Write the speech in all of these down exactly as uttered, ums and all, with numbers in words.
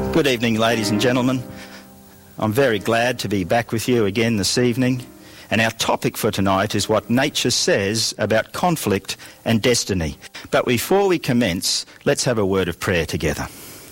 Good evening, ladies and gentlemen. I'm very glad to be back with you again this evening, and our topic for tonight is what nature says about conflict and destiny. But before we commence, let's have a word of prayer together.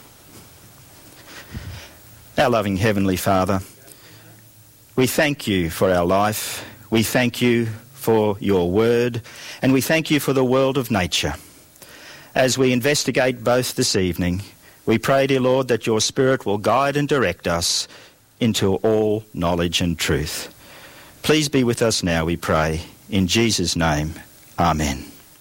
Our loving Heavenly Father, we thank you for our life, we thank you for your word, and we thank you for the world of nature. As we investigate both this evening, we pray, dear Lord, that your Spirit will guide and direct us into all knowledge and truth. Please be with us now, we pray. In Jesus' name, Amen.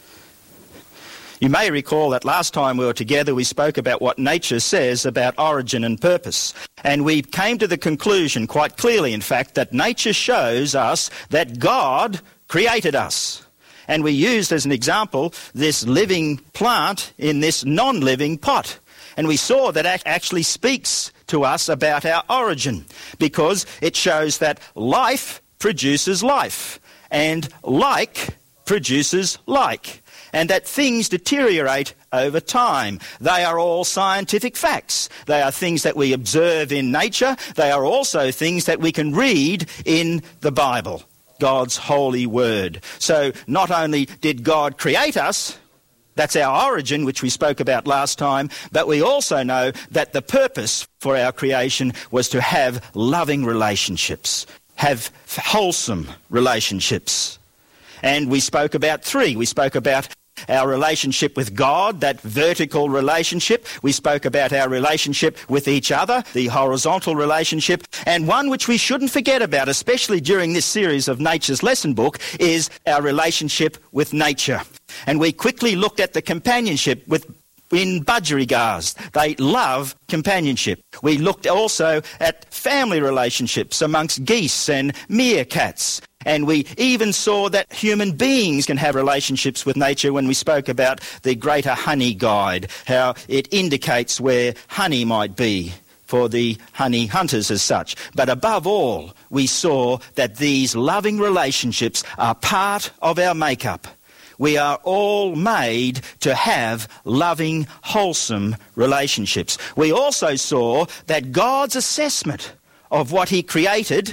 You may recall that last time we were together we spoke about what nature says about origin and purpose. And we came to the conclusion, quite clearly in fact, that nature shows us that God created us. And we used as an example this living plant in this non-living pot. And we saw that it actually speaks to us about our origin, because it shows that life produces life, and like produces like, and that things deteriorate over time. They are all scientific facts. They are things that we observe in nature. They are also things that we can read in the Bible, God's holy word. So not only did God create us, that's our origin, which we spoke about last time, but we also know that the purpose for our creation was to have loving relationships, have wholesome relationships. And we spoke about three. We spoke about our relationship with God, that vertical relationship. We spoke about our relationship with each other, the horizontal relationship. And one which we shouldn't forget about, especially during this series of Nature's Lesson Book, is our relationship with nature. And we quickly looked at the companionship with in budgerigars. They love companionship. We looked also at family relationships amongst geese and meerkats. And we even saw that human beings can have relationships with nature when we spoke about the Greater Honey Guide, how it indicates where honey might be for the honey hunters as such. But above all, we saw that these loving relationships are part of our makeup. We are all made to have loving, wholesome relationships. We also saw that God's assessment of what he created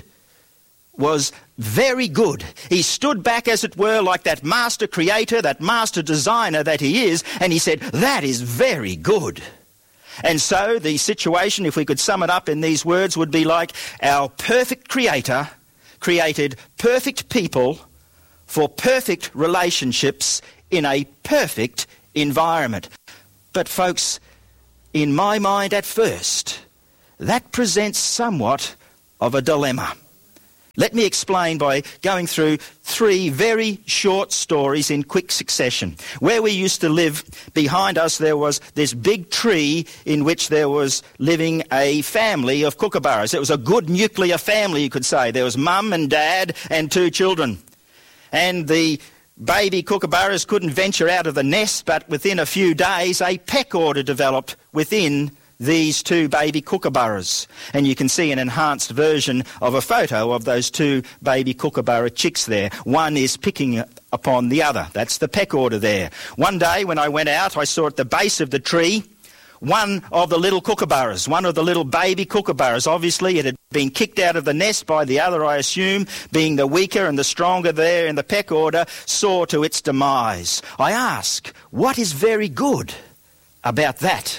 was very good. He stood back, as it were, like that master creator, that master designer that he is, and he said, that is very good. And so the situation, if we could sum it up in these words, would be like our perfect creator created perfect people for perfect relationships in a perfect environment. But folks, in my mind at first, that presents somewhat of a dilemma. Let me explain by going through three very short stories in quick succession. Where we used to live, behind us there was this big tree in which there was living a family of kookaburras. It was a good nuclear family, you could say. There was mum and dad and two children. And the baby kookaburras couldn't venture out of the nest, but within a few days a peck order developed within these two baby kookaburras. And you can see an enhanced version of a photo of those two baby kookaburra chicks there. One is picking upon the other. That's the peck order there. One day when I went out, I saw at the base of the tree one of the little kookaburras, one of the little baby kookaburras. Obviously it had been kicked out of the nest by the other, I assume, being the weaker and the stronger there in the peck order, saw to its demise. I ask, what is very good about that?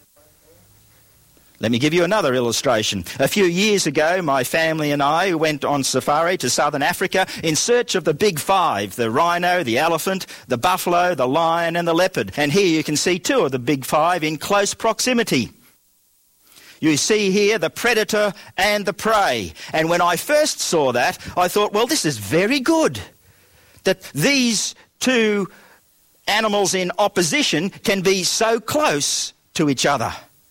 Let me give you another illustration. A few years ago, my family and I went on safari to southern Africa in search of the big five, the rhino, the elephant, the buffalo, the lion and the leopard. And here you can see two of the big five in close proximity. You see here the predator and the prey. And when I first saw that, I thought, well, this is very good, that these two animals in opposition can be so close to each other.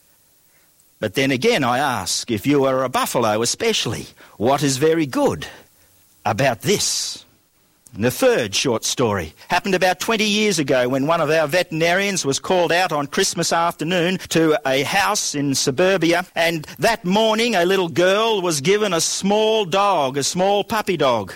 But then again, I ask, if you are a buffalo especially, what is very good about this? And the third short story happened about twenty years ago when one of our veterinarians was called out on Christmas afternoon to a house in suburbia, and that morning a little girl was given a small dog, a small puppy dog.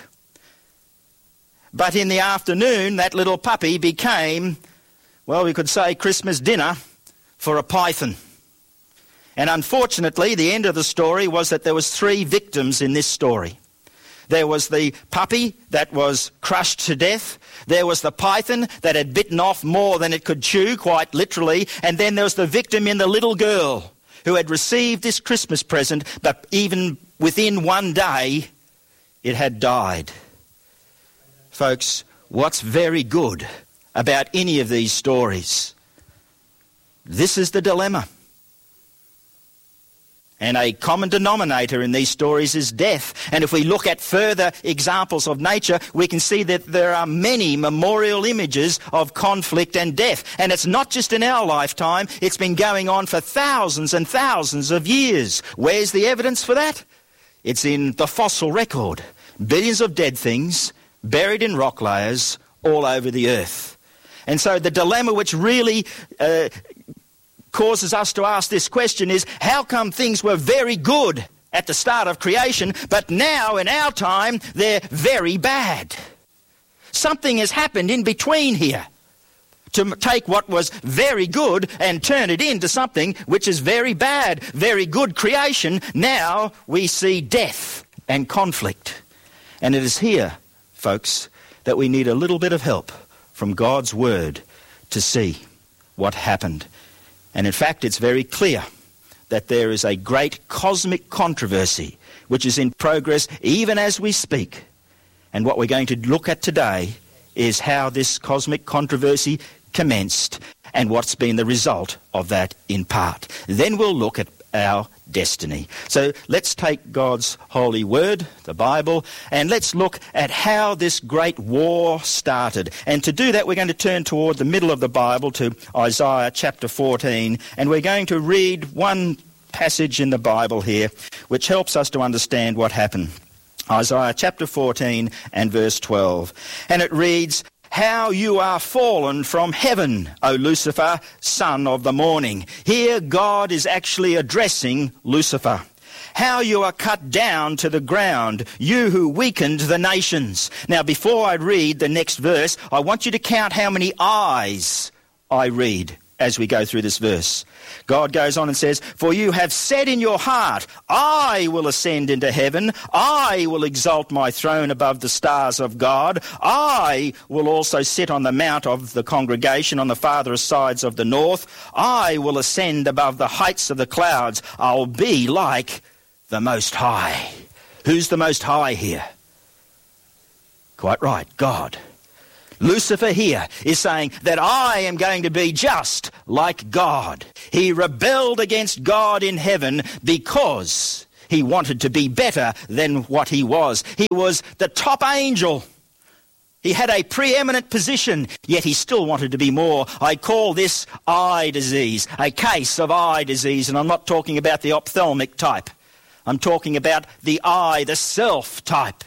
But in the afternoon, that little puppy became, well, we could say Christmas dinner for a python. And unfortunately, the end of the story was that there was three victims in this story. There was the puppy that was crushed to death. There was the python that had bitten off more than it could chew, quite literally. And then there was the victim in the little girl who had received this Christmas present, but even within one day, it had died. Folks, what's very good about any of these stories? This is the dilemma. And a common denominator in these stories is death. And if we look at further examples of nature, we can see that there are many memorial images of conflict and death. And it's not just in our lifetime, it's been going on for thousands and thousands of years. Where's the evidence for that? It's in the fossil record. Billions of dead things buried in rock layers all over the earth. And so the dilemma which really uh, causes us to ask this question is, how come things were very good at the start of creation, but now in our time they're very bad? Something has happened in between here to take what was very good and turn it into something which is very bad. Very good creation, now we see death and conflict. And it is here, folks, that we need a little bit of help from God's Word to see what happened. And in fact, it's very clear that there is a great cosmic controversy which is in progress even as we speak. And what we're going to look at today is how this cosmic controversy commenced and what's been the result of that in part. Then we'll look at our destiny. So let's take God's holy word, the Bible, and let's look at how this great war started. And to do that, we're going to turn toward the middle of the Bible to Isaiah chapter fourteen, and we're going to read one passage in the Bible here which helps us to understand what happened. Isaiah chapter fourteen and verse twelve. And it reads, "How you are fallen from heaven, O Lucifer, son of the morning." Here God is actually addressing Lucifer. "How you are cut down to the ground, you who weakened the nations." Now, before I read the next verse, I want you to count how many I's I read as we go through this verse. God goes on and says, "For you have said in your heart, I will ascend into heaven. I will exalt my throne above the stars of God. I will also sit on the mount of the congregation on the farthest sides of the north. I will ascend above the heights of the clouds. I'll be like the Most High." Who's the Most High here? Quite right, God. Lucifer here is saying that I am going to be just like God. He rebelled against God in heaven because he wanted to be better than what he was. He was the top angel. He had a preeminent position, yet he still wanted to be more. I call this eye disease, a case of eye disease, and I'm not talking about the ophthalmic type. I'm talking about the I, the self type.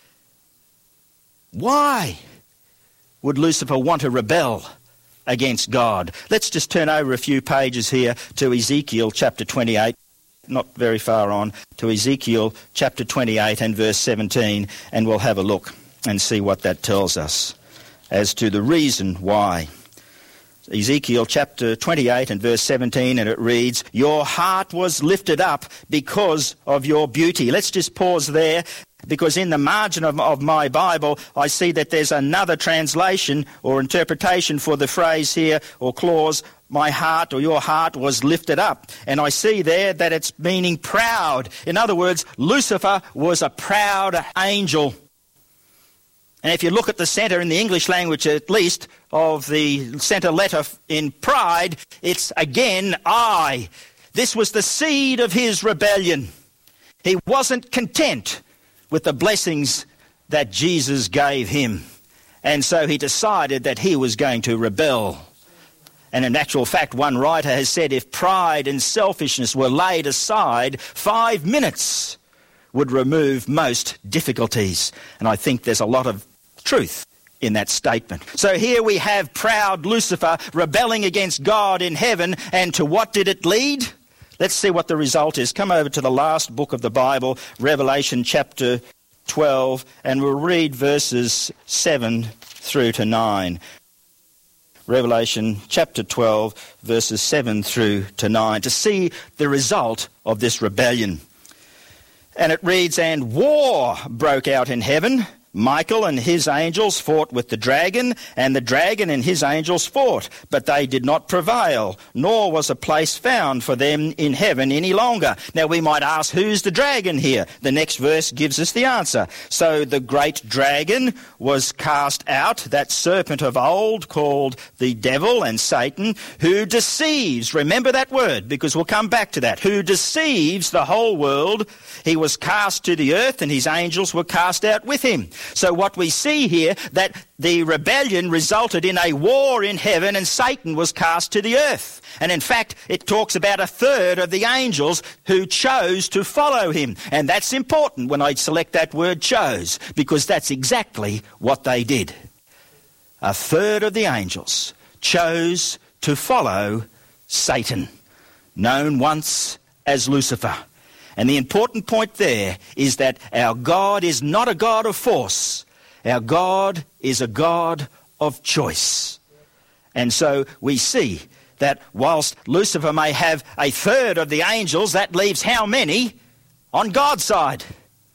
Why would Lucifer want to rebel against God? Let's just turn over a few pages here to Ezekiel chapter twenty-eight, not very far on, to Ezekiel chapter twenty-eight and verse seventeen, and we'll have a look and see what that tells us as to the reason why. Ezekiel chapter twenty-eight and verse seventeen, and it reads, "Your heart was lifted up because of your beauty." Let's just pause there, because in the margin of, of my Bible, I see that there's another translation or interpretation for the phrase here, or clause, "my heart," or "your heart was lifted up." And I see there that it's meaning proud. In other words, Lucifer was a proud angel. And if you look at the centre, in the English language at least, of the centre letter in pride, it's again I. This was the seed of his rebellion. He wasn't content with the blessings that Jesus gave him. And so he decided that he was going to rebel. And in actual fact, one writer has said if pride and selfishness were laid aside, five minutes would remove most difficulties. And I think there's a lot of truth in that statement. So here we have proud Lucifer rebelling against God in heaven, and to what did it lead? Let's see what the result is. Come over to the last book of the Bible, Revelation chapter twelve, and we'll read verses seven through to nine. Revelation chapter twelve, verses seven through to nine, to see the result of this rebellion. And it reads, "And war broke out in heaven. Michael and his angels fought with the dragon, and the dragon and his angels fought, but they did not prevail, nor was a place found for them in heaven any longer." Now we might ask, who's the dragon here? The next verse gives us the answer. "So the great dragon was cast out, that serpent of old called the devil and Satan, who deceives," remember that word because we'll come back to that, "who deceives the whole world. He was cast to the earth, and his angels were cast out with him." So what we see here, that the rebellion resulted in a war in heaven and Satan was cast to the earth. And in fact, it talks about a third of the angels who chose to follow him. And that's important when I select that word chose, because that's exactly what they did. A third of the angels chose to follow Satan, known once as Lucifer. And the important point there is that our God is not a God of force. Our God is a God of choice. And so we see that whilst Lucifer may have a third of the angels, that leaves how many on God's side?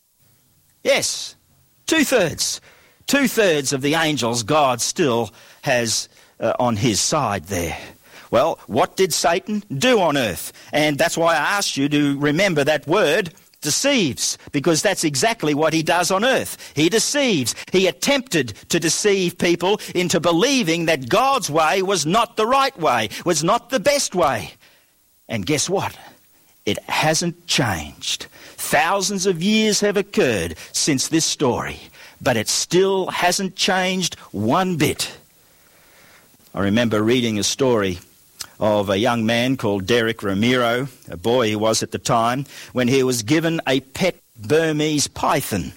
Yes, two-thirds. Two-thirds of the angels God still has uh, on his side there. Well, what did Satan do on earth? And that's why I asked you to remember that word, deceives, because that's exactly what he does on earth. He deceives. He attempted to deceive people into believing that God's way was not the right way, was not the best way. And guess what? It hasn't changed. Thousands of years have occurred since this story, but it still hasn't changed one bit. I remember reading a story of a young man called Derek Ramiro, a boy he was at the time, when he was given a pet Burmese python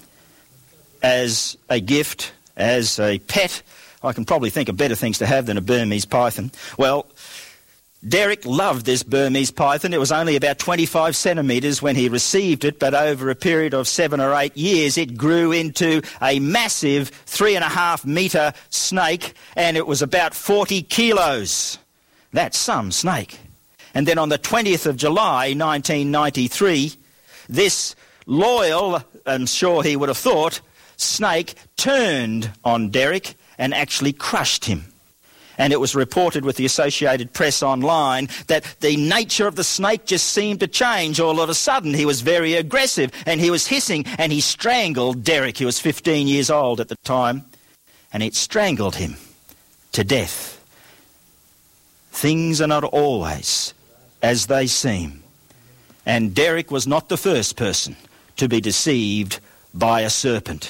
as a gift, as a pet. I can probably think of better things to have than a Burmese python. Well, Derek loved this Burmese python. It was only about twenty-five centimetres when he received it, but over a period of seven or eight years, it grew into a massive three and a half metre snake, and it was about forty kilos. That's some snake. And then on the twentieth of July, nineteen ninety-three, this loyal, I'm sure he would have thought, snake turned on Derek and actually crushed him. And it was reported with the Associated Press online that the nature of the snake just seemed to change. All of a sudden, he was very aggressive and he was hissing and he strangled Derek. He was fifteen years old at the time, and it strangled him to death. Things are not always as they seem. And Derek was not the first person to be deceived by a serpent.